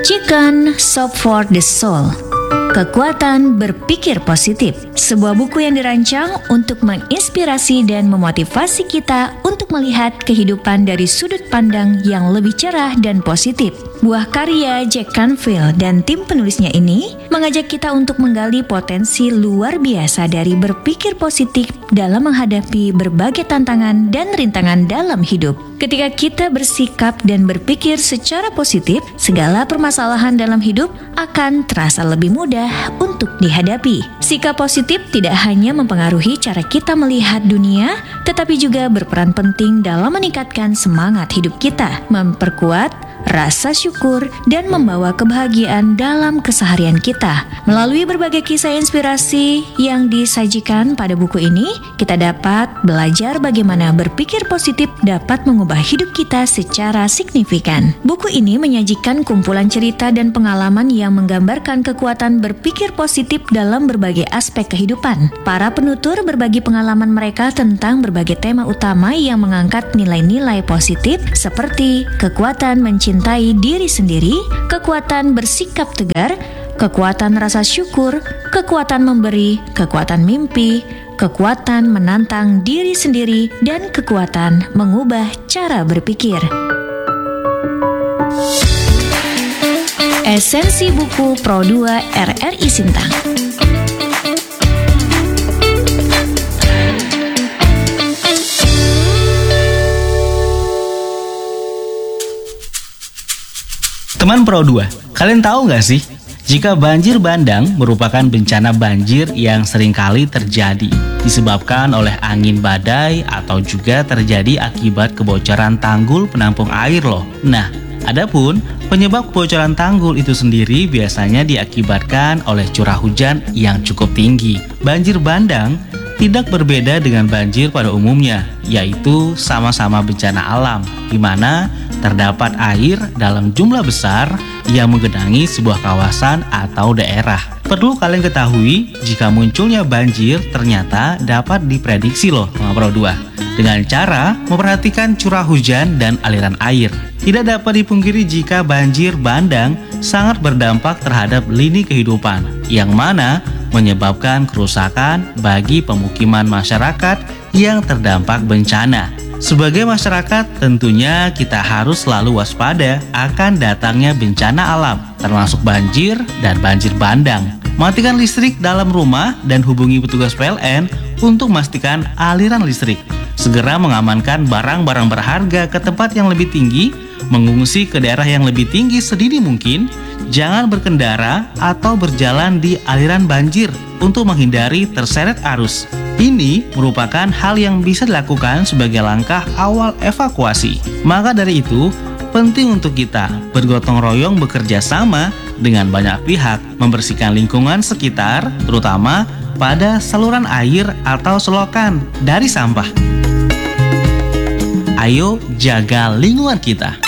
Chicken Soup for the Soul. Kekuatan berpikir positif. Sebuah buku yang dirancang untuk menginspirasi dan memotivasi kita untuk melihat kehidupan dari sudut pandang yang lebih cerah dan positif. Buah karya Jack Canfield dan tim penulisnya ini mengajak kita untuk menggali potensi luar biasa dari berpikir positif dalam menghadapi berbagai tantangan dan rintangan dalam hidup. Ketika kita bersikap dan berpikir secara positif, segala permasalahan dalam hidup akan terasa lebih mudah untuk dihadapi. Sikap positif tidak hanya mempengaruhi cara kita melihat dunia, tetapi juga berperan penting dalam meningkatkan semangat hidup kita, memperkuat rasa syukur, dan membawa kebahagiaan dalam keseharian kita. Melalui berbagai kisah inspirasi yang disajikan pada buku ini, kita dapat belajar bagaimana berpikir positif dapat mengubah hidup kita secara signifikan. Buku ini menyajikan kumpulan cerita dan pengalaman yang menggambarkan kekuatan berpikir positif dalam berbagai aspek kehidupan. Para penutur berbagi pengalaman mereka tentang berbagai tema utama yang mengangkat nilai-nilai positif seperti kekuatan mencintai diri sendiri, kekuatan bersikap tegar, kekuatan rasa syukur, kekuatan memberi, kekuatan mimpi, kekuatan menantang diri sendiri, dan kekuatan mengubah cara berpikir. Esensi buku Pro 2 RRI Sintang. Teman Pro 2, kalian tahu nggak sih? Jika banjir bandang merupakan bencana banjir yang seringkali terjadi disebabkan oleh angin badai atau juga terjadi akibat kebocoran tanggul penampung air loh. Nah, adapun penyebab kebocoran tanggul itu sendiri biasanya diakibatkan oleh curah hujan yang cukup tinggi. Banjir bandang tidak berbeda dengan banjir pada umumnya, yaitu sama-sama bencana alam, di mana terdapat air dalam jumlah besar yang menggenangi sebuah kawasan atau daerah. Perlu kalian ketahui, jika munculnya banjir ternyata dapat diprediksi loh, Mama Pro 2, dengan cara memperhatikan curah hujan dan aliran air. Tidak dapat dipungkiri jika banjir bandang sangat berdampak terhadap lini kehidupan, yang mana menyebabkan kerusakan bagi pemukiman masyarakat yang terdampak bencana. Sebagai masyarakat, tentunya kita harus selalu waspada akan datangnya bencana alam, termasuk banjir dan banjir bandang. Matikan listrik dalam rumah dan hubungi petugas PLN untuk memastikan aliran listrik. Segera mengamankan barang-barang berharga ke tempat yang lebih tinggi, mengungsi ke daerah yang lebih tinggi sedini mungkin, jangan berkendara atau berjalan di aliran banjir untuk menghindari terseret arus. Ini merupakan hal yang bisa dilakukan sebagai langkah awal evakuasi. Maka dari itu, penting untuk kita bergotong royong bekerja sama dengan banyak pihak membersihkan lingkungan sekitar, terutama pada saluran air atau selokan dari sampah. Ayo jaga lingkungan kita.